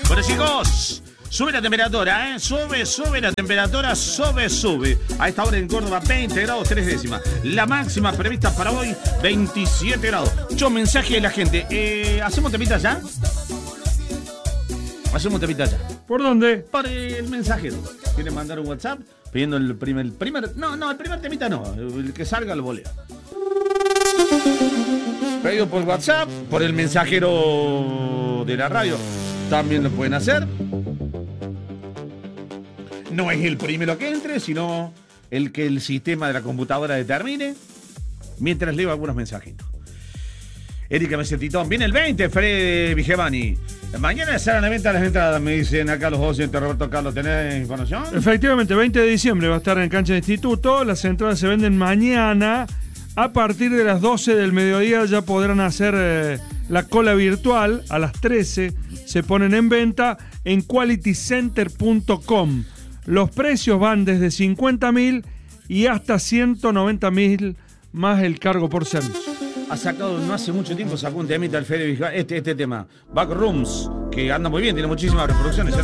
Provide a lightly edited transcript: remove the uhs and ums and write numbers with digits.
Bueno, chicos, sube la temperatura, sube la temperatura, sube. A esta hora en Córdoba, 20 grados 3 décimas. La máxima prevista para hoy, 27 grados. Yo, mensaje de la gente. ¿Hacemos temita ya? Hacemos temita ya. ¿Por dónde? Por el mensajero. ¿Quiere mandar un WhatsApp? Pidiendo el primer... No, el primer temita no. El que salga lo voleo. Pedido por WhatsApp, por el mensajero de la radio. También lo pueden hacer. No es el primero que entre, sino el que el sistema de la computadora determine. Mientras leo algunos mensajitos. Erika Mesetitón, viene el 20, Fred Vigevani. Mañana estarán a la venta las entradas, me dicen acá los docentes. Roberto Carlos, ¿tenés información? Efectivamente, 20 de diciembre va a estar en cancha de instituto. Las entradas se venden mañana. A partir de las 12 del mediodía ya podrán hacer la cola virtual. A las 13 se ponen en venta en qualitycenter.com. Los precios van desde 50.000 y hasta 190.000 más el cargo por servicio. Ha sacado, no hace mucho tiempo, sacó un temita al Fede Vigevani, este tema, Backrooms, que anda muy bien, tiene muchísimas reproducciones.